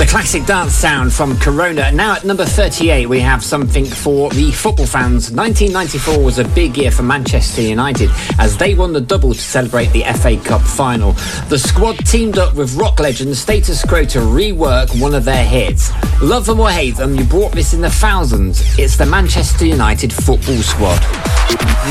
Classic dance sound from Corona. Now at number 38, we have something for the football fans. 1994 was a big year for Manchester United as they won the double to celebrate the FA Cup final. The squad teamed up with rock legend Status Quo to rework one of their hits. Love them or hate them, you brought this in the thousands. It's the Manchester United football squad.